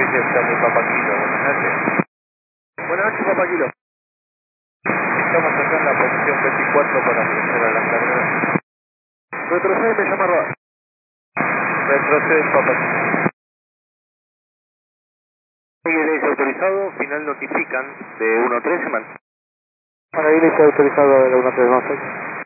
Iglesia Charlie Papa Kilo, buenas noches. Buenas noches, Papa Kilo. Estamos acá en la posición 24 para ingresar a la carrera. Retrocede, me llama Roa. Retrocede Papa Kilo. Iglesia autorizado, final notifican de 1-13, man. Para Iglesia autorizado de la 1396.